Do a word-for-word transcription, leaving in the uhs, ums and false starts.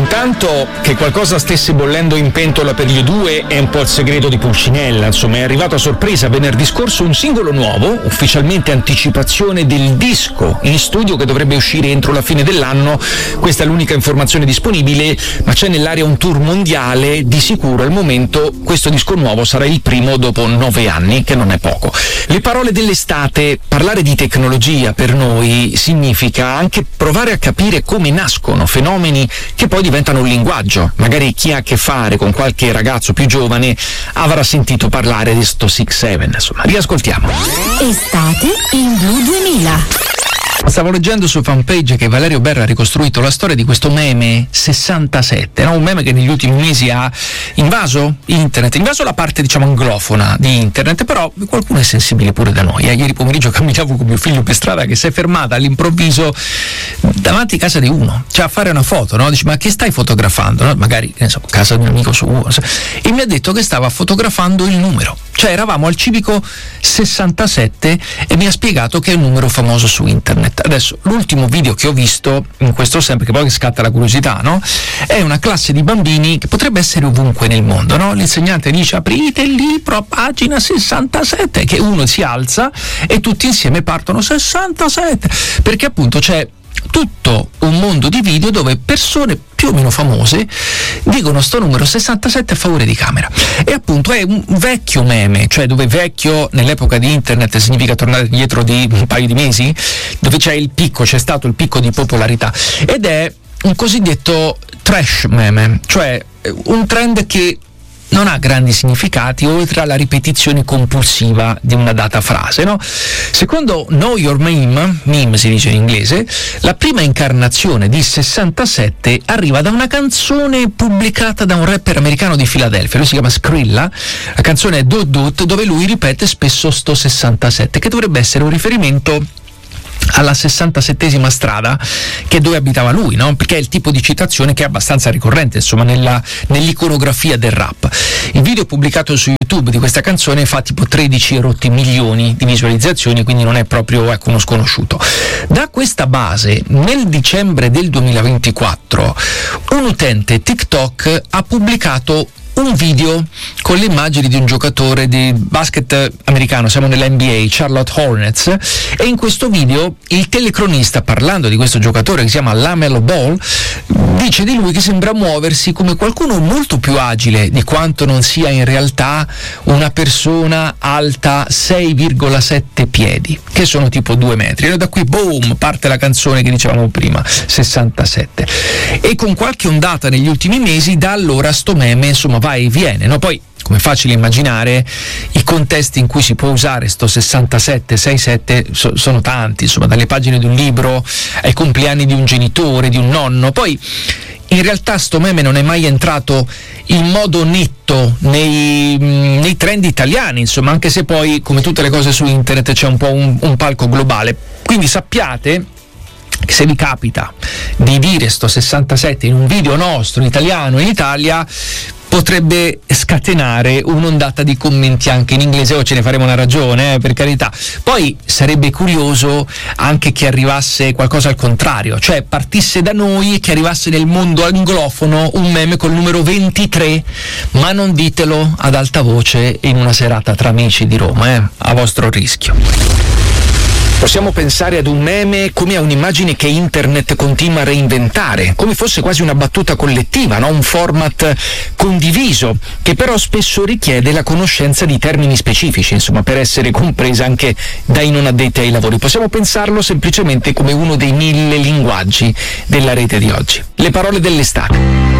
Intanto che qualcosa stesse bollendo in pentola per gli U due è un po' il segreto di Pulcinella. Insomma, è arrivato a sorpresa venerdì scorso un singolo nuovo, ufficialmente anticipazione del disco in studio che dovrebbe uscire entro la fine dell'anno. Questa è l'unica informazione disponibile, ma c'è nell'aria un tour mondiale. Di sicuro al momento questo disco nuovo sarà il primo dopo nove anni, che non è poco. Le parole dell'estate: parlare di tecnologia per noi significa anche provare a capire come nascono fenomeni che poi diventano un linguaggio. Magari chi ha a che fare con qualche ragazzo più giovane avrà sentito parlare di sto six seven. Insomma, riascoltiamo. Estate in Blu duemila. Stavo leggendo su fanpage che Valerio Berra ha ricostruito la storia di questo meme sessantasette, no? Un meme che negli ultimi mesi ha invaso internet, invaso la parte diciamo anglofona di internet, però qualcuno è sensibile pure da noi. Eh? Ieri pomeriggio camminavo con mio figlio per strada che si è fermata all'improvviso davanti a casa di uno, cioè a fare una foto, no? Dice: ma che stai fotografando? No? Magari, ne so, casa di un amico suo, e mi ha detto che stava fotografando il numero. Cioè eravamo al civico sessantasette e mi ha spiegato che è un numero famoso su internet. Adesso l'ultimo video che ho visto in questo senso, perché poi scatta la curiosità, no? È una classe di bambini che potrebbe essere ovunque nel mondo, no? L'insegnante dice: aprite il libro a pagina sessantasette, che uno si alza e tutti insieme partono sessantasette, perché appunto c'è tutto un mondo di video dove persone più o meno famose dicono sto numero sessantasette a favore di camera. E appunto è un vecchio meme, cioè dove vecchio nell'epoca di internet significa tornare indietro di un paio di mesi, dove c'è il picco, c'è stato il picco di popolarità, ed è un cosiddetto trash meme, cioè un trend che non ha grandi significati oltre alla ripetizione compulsiva di una data frase, no? Secondo Know Your Meme, meme si dice in inglese, la prima incarnazione di sessantasette arriva da una canzone pubblicata da un rapper americano di Filadelfia, lui si chiama Skrilla. La canzone è Dot Dot, dove lui ripete spesso sto sessantasette, che dovrebbe essere un riferimento alla sessantasettesima strada, che è dove abitava lui, no? Perché è il tipo di citazione che è abbastanza ricorrente, insomma, nella, nell'iconografia del rap. Il video pubblicato su YouTube di questa canzone fa tipo tredici e rotti milioni di visualizzazioni, quindi non è proprio, ecco, uno sconosciuto. Da questa base, nel dicembre del duemilaventiquattro, un utente TikTok ha pubblicato un video con le immagini di un giocatore di basket americano, siamo nella N B A, Charlotte Hornets, e in questo video il telecronista, parlando di questo giocatore che si chiama LaMelo Ball, dice di lui che sembra muoversi come qualcuno molto più agile di quanto non sia in realtà una persona alta sei virgola sette piedi, che sono tipo due metri. E da qui, boom, parte la canzone che dicevamo prima, sessantasette. E con qualche ondata negli ultimi mesi, da allora sto meme, insomma, va e viene, no? Poi, come è facile immaginare, i contesti in cui si può usare sto sessantasette sessantasette so, sono tanti, insomma, dalle pagine di un libro ai compleanni di un genitore, di un nonno. Poi in realtà sto meme non è mai entrato in modo netto nei, nei trend italiani, insomma, anche se poi, come tutte le cose su internet, c'è un po' un, un palco globale. Quindi sappiate che se vi capita di dire sto sessantasette in un video nostro, in italiano, in Italia, potrebbe scatenare un'ondata di commenti anche in inglese. O ce ne faremo una ragione, eh, per carità. Poi sarebbe curioso anche che arrivasse qualcosa al contrario, cioè partisse da noi e che arrivasse nel mondo anglofono un meme col numero ventitré, ma non ditelo ad alta voce in una serata tra amici di Roma, eh, a vostro rischio. Possiamo pensare ad un meme come a un'immagine che internet continua a reinventare, come fosse quasi una battuta collettiva, no? Un format condiviso, che però spesso richiede la conoscenza di termini specifici, insomma, per essere compresa anche dai non addetti ai lavori. Possiamo pensarlo semplicemente come uno dei mille linguaggi della rete di oggi. Le parole dell'estate.